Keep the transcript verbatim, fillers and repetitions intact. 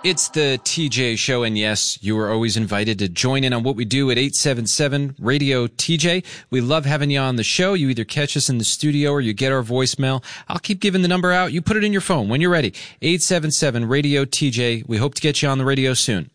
It's the T J Show, and yes, you are always invited to join in on what we do at eight seven seven radio T J. We love having you on the show. You either catch us in the studio or you get our voicemail. I'll keep giving the number out. You put it in your phone when you're ready. eight seven seven radio T J. We hope to get you on the radio soon.